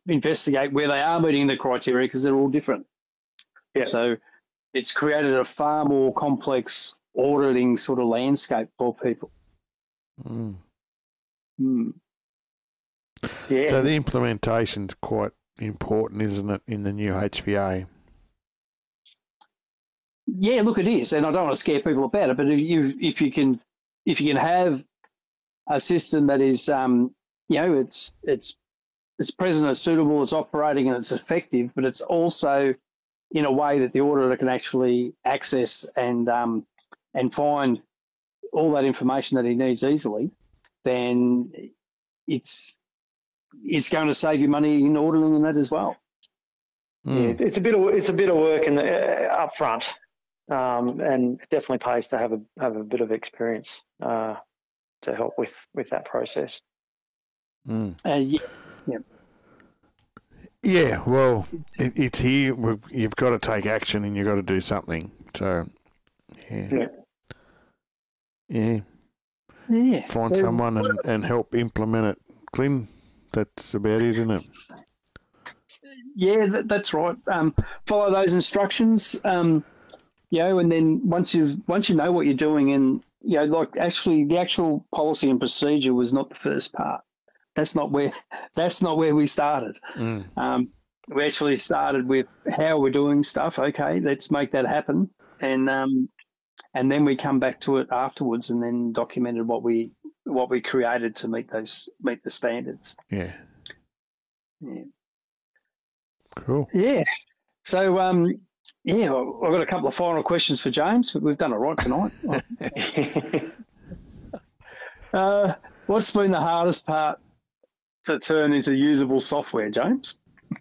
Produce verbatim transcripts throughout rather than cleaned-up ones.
investigate where they are meeting the criteria because they're all different. Yeah. So it's created a far more complex auditing sort of landscape for people. Mm. Mm. Yeah. So the implementation's quite important, isn't it, in the new H V A? Yeah, look, it is, and I don't want to scare people about it, but if you if you can if you can have a system that is, um, you know, it's it's it's present, it's suitable, it's operating, and it's effective, but it's also in a way that the auditor can actually access and um, and find all that information that he needs easily, then it's it's going to save you money in auditing and that as well. Mm. Yeah, it's a bit of it's a bit of work in the uh, up front, um, and it definitely pays to have a have a bit of experience uh, to help with, with that process. Mm. Uh, yeah, yeah. Yeah, well, it, it's here. We've, you've got to take action and you've got to do something. So, yeah. Yeah. Yeah. yeah. Find So, someone and, and help implement it. Glenn, that's about it, isn't it? Yeah, that, that's right. Um, follow those instructions, um, you know, and then once you've once you know what you're doing, and you know, like actually, the actual policy and procedure was not the first part. That's not where that's not where we started. Mm. Um, we actually started with how we're doing stuff. Okay, let's make that happen, and um, and then we come back to it afterwards, and then documented what we what we created to meet those meet the standards. Yeah. Yeah. Cool. Yeah. So, um, yeah, I've got a couple of final questions for James. We've done it right tonight. uh, what's been the hardest part to turn into usable software, James?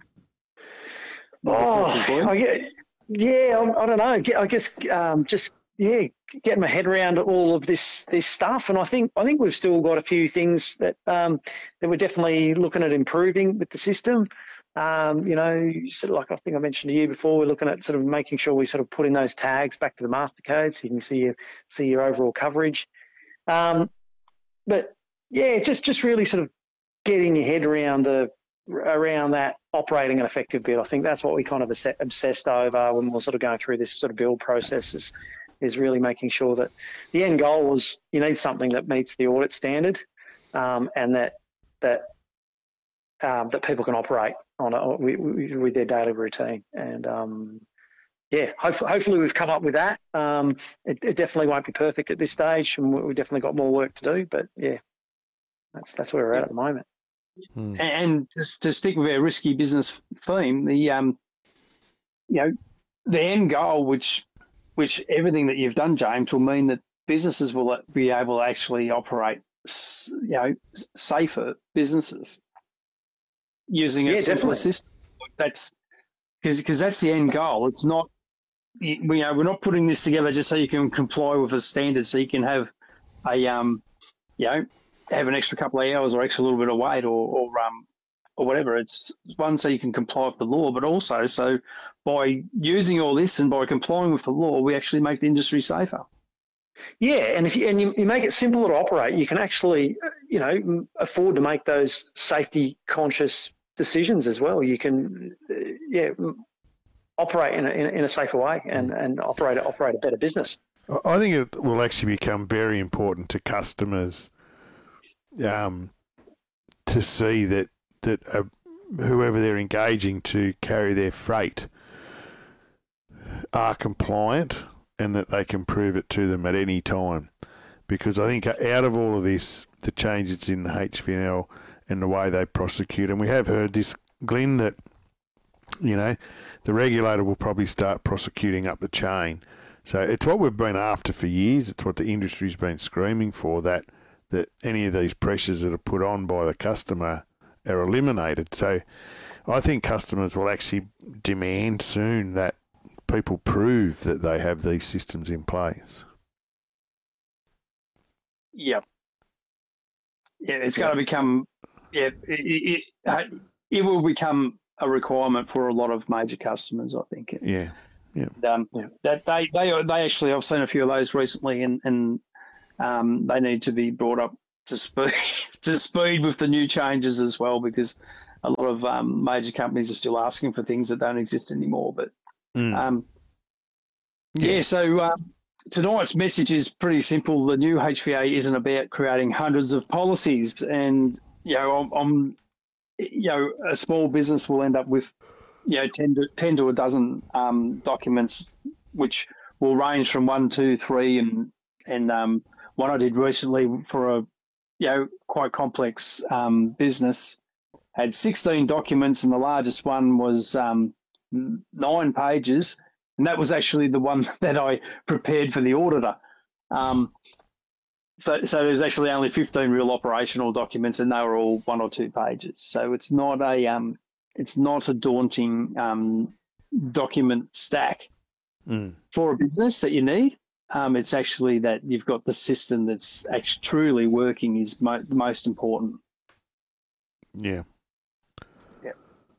Oh, I get, yeah, I, I don't know. I guess um, just yeah, getting my head around all of this this stuff, and I think I think we've still got a few things that um, that we're definitely looking at improving with the system. Um, you know, sort of like I think I mentioned to you before, we're looking at sort of making sure we sort of put in those tags back to the master code so you can see your see your overall coverage. Um, but yeah, just just really sort of getting your head around the around that operating an effective bid. I think that's what we kind of obsessed over when we're sort of going through this sort of build process is, is really making sure that the end goal was you need something that meets the audit standard um, and that that um, that people can operate on a, with, with their daily routine. And um, yeah, hopefully, hopefully we've come up with that. Um, it, it definitely won't be perfect at this stage, and we've definitely got more work to do. But yeah, that's that's where we're at at the moment. Hmm. And just to stick with our risky business theme, the um, you know, the end goal, which which everything that you've done, James, will mean that businesses will be able to actually operate, you know, safer businesses using a Yeah, simpler definitely. system. That's because because that's the end goal. It's not, you know, we're not putting this together just so you can comply with a standard, so you can have a um, you know, have an extra couple of hours or extra little bit of weight or, or um or whatever. It's one, so you can comply with the law, but also so by using all this and by complying with the law, we actually make the industry safer. Yeah, and if you, and you, you make it simpler to operate, you can actually, you know, afford to make those safety conscious decisions as well. You can, uh, yeah, operate in a, in a, in a safer way and, and operate operate a better business. I think it will actually become very important to customers um, to see that that uh, whoever they're engaging to carry their freight are compliant and that they can prove it to them at any time. Because I think out of all of this, the changes in the H V N L and the way they prosecute, and we have heard this, Glenn, that, you know, the regulator will probably start prosecuting up the chain. So it's what we've been after for years. It's what the industry's been screaming for, that that any of these pressures that are put on by the customer are eliminated. So I think customers will actually demand soon that people prove that they have these systems in place. Yeah. Yeah, it's going to become, yeah, it, it, it will become a requirement for a lot of major customers, I think. Yeah. Yeah. And, um, Yeah. that they, they, they actually, I've seen a few of those recently, and, and um, they need to be brought up to speed, to speed with the new changes as well, because a lot of um, major companies are still asking for things that don't exist anymore. But Mm. um, Yeah. yeah, so uh, tonight's message is pretty simple. The new H V A isn't about creating hundreds of policies, and you know, I'm, I'm you know, a small business will end up with you know ten to ten to a dozen um, documents, which will range from one, two, three, and and um, one I did recently for a you know quite complex um, business had sixteen documents, and the largest one was um, nine pages, and that was actually the one that I prepared for the auditor. Um, so, so there's actually only fifteen real operational documents, and they were all one or two pages. So it's not a um, it's not a daunting um, document stack Mm. for a business that you need. Um, it's actually that you've got the system that's actually truly working is mo- the most important. Yeah. Yeah.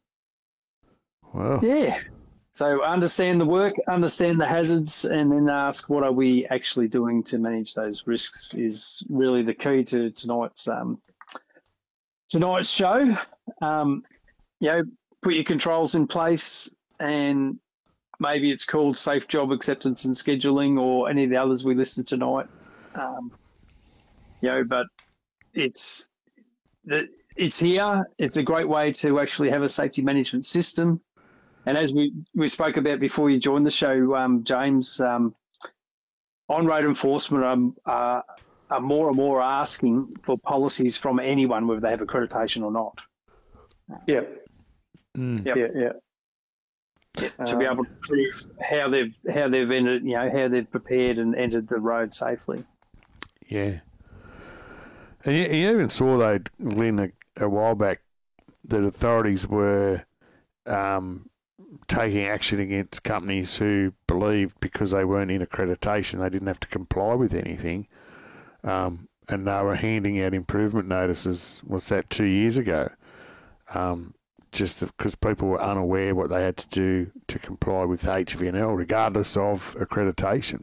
Well, Yeah. So understand the work, understand the hazards, and then ask what are we actually doing to manage those risks is really the key to tonight's um, tonight's show. Um, you know, put your controls in place, and maybe it's called Safe Job Acceptance and Scheduling, or any of the others we listed tonight. Um, you know, but it's the, it's here. It's a great way to actually have a safety management system. And as we, we spoke about before you joined the show, um, James, um, on-road enforcement are, uh, are more and more asking for policies from anyone, whether they have accreditation or not. Yeah. mm. Yep. Yeah. Yeah. Yeah, to be able to prove how they've how they've entered, you know, how they've prepared and entered the road safely. Yeah. And you, you even saw, though, Glenn, a, a while back, that authorities were um, taking action against companies who believed because they weren't in accreditation they didn't have to comply with anything. Um, and they were handing out improvement notices, what's that, two years ago, um, just because people were unaware what they had to do to comply with H V N L, regardless of accreditation.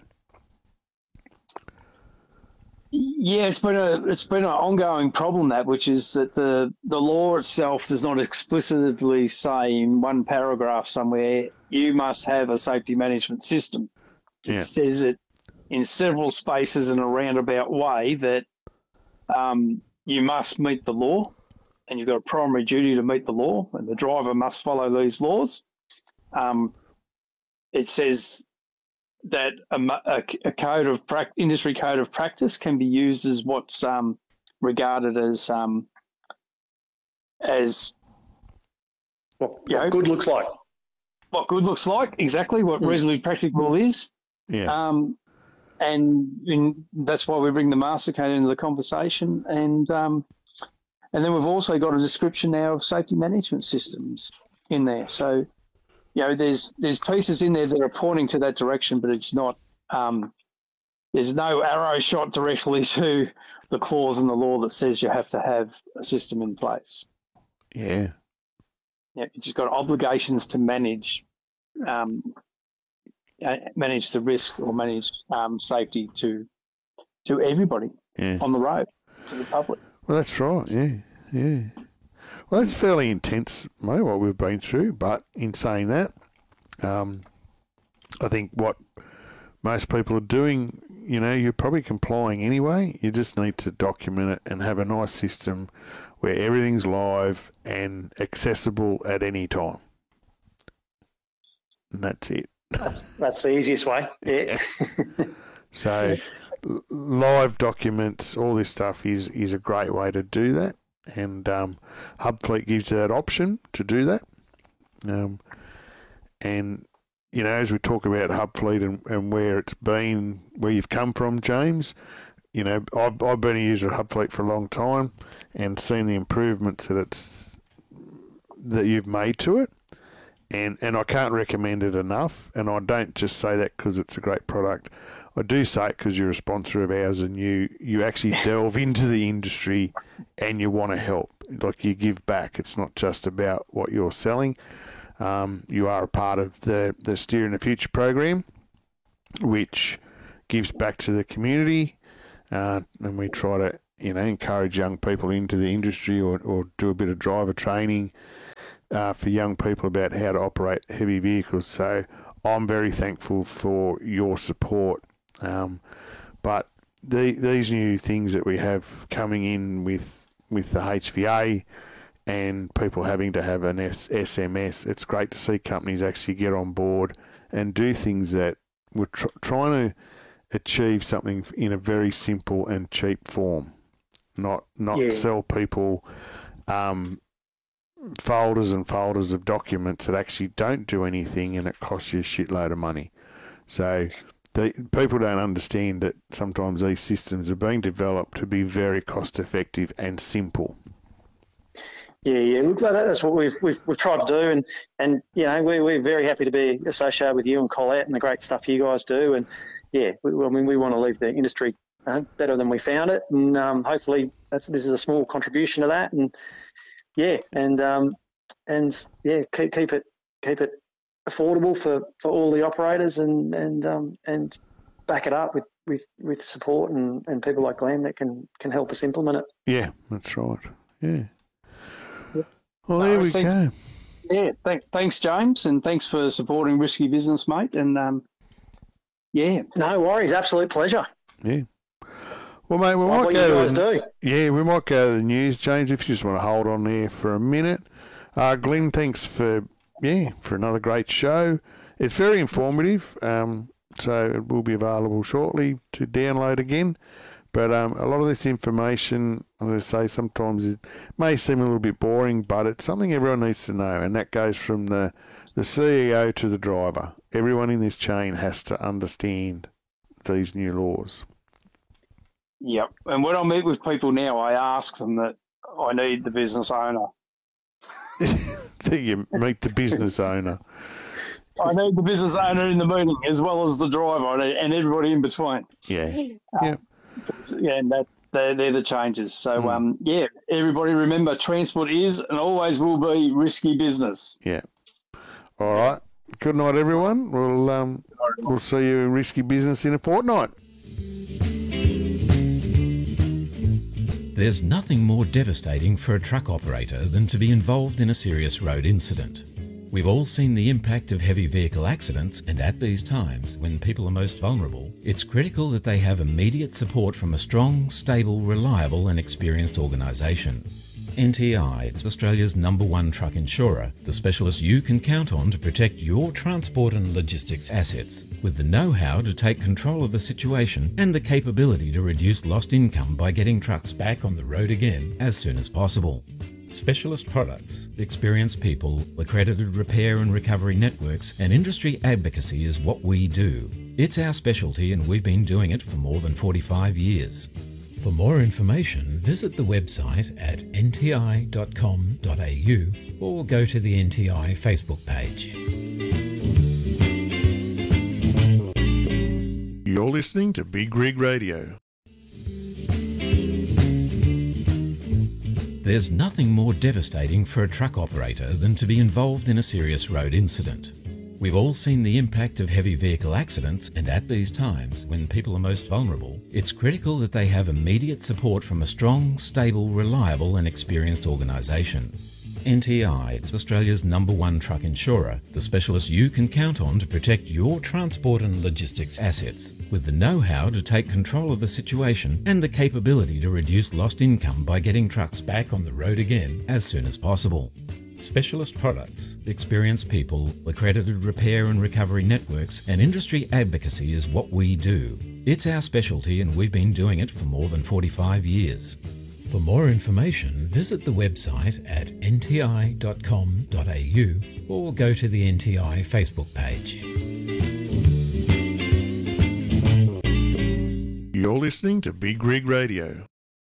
Yeah, it's been a it's been an ongoing problem, that which is that the the law itself does not explicitly say in one paragraph somewhere you must have a safety management system. It Yeah. says it in several spaces in a roundabout way that um, you must meet the law, and you've got a primary duty to meet the law, and the driver must follow these laws. Um, it says that a, a, a code of pra- industry code of practice can be used as what's um, regarded as um, as What, you know, what good looks like. what good looks like, exactly what Mm. reasonably practical is. Yeah. Um, and in, that's why we bring the Mastercard into the conversation. And um, and then we've also got a description now of safety management systems in there. So, you know, there's there's pieces in there that are pointing to that direction, but it's not. Um, there's no arrow shot directly to the clause in the law that says you have to have a system in place. Yeah. Yeah, you just got obligations to manage. Um, uh, manage the risk or manage um, safety to to everybody Yeah. on the road, to the public. Well, that's right. Yeah. Yeah. Well, that's fairly intense, mate, what we've been through. But in saying that, um, I think what most people are doing, you know, you're probably complying anyway. You just need to document it and have a nice system where everything's live and accessible at any time. And that's it. That's, that's the easiest way. Yeah. So l- live documents, all this stuff is, is a great way to do that. And um, Hubfleet gives you that option to do that. Um, and, you know, as we talk about Hubfleet and, and where it's been, where you've come from, James, you know, I've, I've been a user of Hubfleet for a long time and seen the improvements that it's that you've made to it. And and I can't recommend it enough. And I don't just say that because it's a great product. I do say it because you're a sponsor of ours and you, you actually delve into the industry and you want to help. Like, you give back. It's not just about what you're selling. Um, you are a part of the, the Steering the Future program, which gives back to the community. Uh, and we try to, you know, encourage young people into the industry or, or do a bit of driver training uh, for young people about how to operate heavy vehicles. So I'm very thankful for your support. Um, but the, these new things that we have coming in with with the H V A and people having to have an S M S, it's great to see companies actually get on board and do things that we're tr- trying to achieve something in a very simple and cheap form, not not Yeah. sell people um, folders and folders of documents that actually don't do anything and it costs you a shitload of money. So the, people don't understand that sometimes these systems are being developed to be very cost effective and simple. Yeah, yeah. Look, that- that's what we've we've, we've tried to do, and and you know we we're very happy to be associated with you and Colette and the great stuff you guys do, and yeah, we, I mean we want to leave the industry uh, better than we found it, and um, hopefully that's, this is a small contribution to that, and yeah, and um, and yeah, keep keep it keep it affordable for, for all the operators, and and um, and back it up with, with, with support and, and people like Glenn that can, can help us implement it. Yeah, that's right. Yeah. Yep. Well, there No, we thanks. go. Yeah, th- thanks, James, and thanks for supporting Risky Business, mate. And um, yeah, No worries, absolute pleasure. Yeah. Well, mate, we Like might what you go guys to the, do. yeah, we might go to the news, James. If you just want to hold on there for a minute, uh, Glenn, thanks for yeah for another great show. It's very informative, um, so it will be available shortly to download again. But um, a lot of this information, I'm going to say, sometimes it may seem a little bit boring, but it's something everyone needs to know, and that goes from the the C E O to the driver. Everyone in this chain has to understand these new laws. yep. And when I meet with people now, I ask them that I need the business owner. That you meet the business owner. I need the business owner in the meeting as well as the driver and everybody in between. Yeah. Yeah, and that's they're, they're the changes. So, Mm. um, yeah, everybody remember, transport is and always will be risky business. Yeah. All right. Good night, everyone. We'll um, we'll see you in risky business in a fortnight. There's nothing more devastating for a truck operator than to be involved in a serious road incident. We've all seen the impact of heavy vehicle accidents, and at these times, when people are most vulnerable, it's critical that they have immediate support from a strong, stable, reliable and experienced organisation. N T I is Australia's number one truck insurer, the specialist you can count on to protect your transport and logistics assets, with the know-how to take control of the situation and the capability to reduce lost income by getting trucks back on the road again as soon as possible. Specialist products, experienced people, accredited repair and recovery networks, and industry advocacy is what we do. It's our specialty, and we've been doing it for more than forty-five years. For more information, visit the website at n t i dot com dot a u or go to the N T I Facebook page. You're listening to Big Rig Radio. There's nothing more devastating for a truck operator than to be involved in a serious road incident. We've all seen the impact of heavy vehicle accidents, and at these times, when people are most vulnerable, it's critical that they have immediate support from a strong, stable, reliable and experienced organisation. N T I is Australia's number one truck insurer, the specialist you can count on to protect your transport and logistics assets, with the know-how to take control of the situation and the capability to reduce lost income by getting trucks back on the road again as soon as possible. Specialist products, experienced people, accredited repair and recovery networks, and industry advocacy is what we do. It's our specialty, and we've been doing it for more than forty-five years. For more information, visit the website at n t i dot com dot a u or go to the N T I Facebook page. You're listening to Big Rig Radio.